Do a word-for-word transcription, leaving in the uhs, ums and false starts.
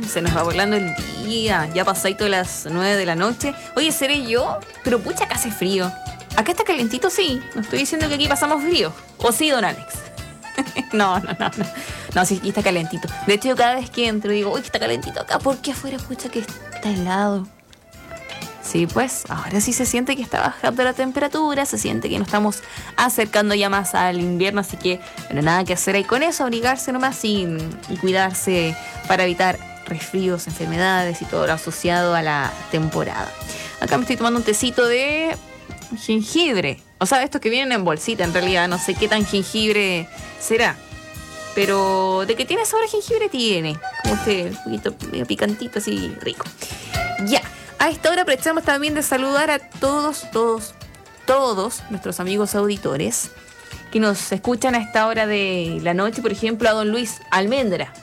se nos va volando el día. Ya pasadito de las nueve de la noche. Oye, ¿seré yo? Pero pucha, acá hace frío. Acá está calentito, sí. No estoy diciendo que aquí pasamos frío. ¿O sí, don Alex? no, no, no, no. No, sí, aquí está calentito. De hecho, yo cada vez que entro digo, uy, está calentito acá. ¿Por qué afuera, pucha, que está helado? Sí, pues, ahora sí se siente que está bajando la temperatura, se siente que nos estamos acercando ya más al invierno, así que, bueno, nada que hacer ahí con eso, abrigarse nomás y, y cuidarse para evitar resfríos, enfermedades y todo lo asociado a la temporada. Acá me estoy tomando un tecito de jengibre, o sea, estos que vienen en bolsita en realidad, no sé qué tan jengibre será, pero de que tiene sabor a jengibre tiene, como este un poquito medio picantito, así rico. Ya. A esta hora aprovechamos también de saludar a todos, todos, todos nuestros amigos auditores que nos escuchan a esta hora de la noche. Por ejemplo, a don Luis Almendra.